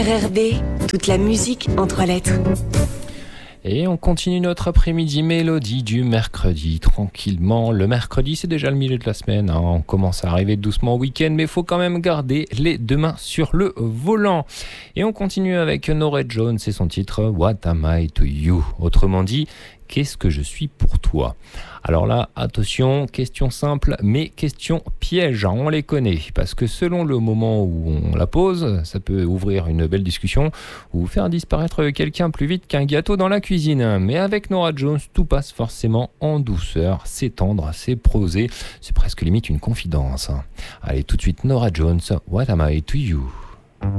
RRD, toute la musique en 3 lettres. Et on continue notre après-midi mélodie du mercredi, tranquillement. Le mercredi, c'est déjà le milieu de la semaine. On commence à arriver doucement au week-end, mais il faut quand même garder les deux mains sur le volant. Et on continue avec Norah Jones et son titre « What am I to you ?» Autrement dit, qu'est-ce que je suis pour toi ? Alors là, attention, question simple, mais question piège, on les connaît. Parce que selon le moment où on la pose, ça peut ouvrir une belle discussion ou faire disparaître quelqu'un plus vite qu'un gâteau dans la cuisine. Mais avec Norah Jones, tout passe forcément en douceur, c'est tendre, c'est prosé, c'est presque limite une confidence. Allez, tout de suite, Norah Jones, What am I to you ?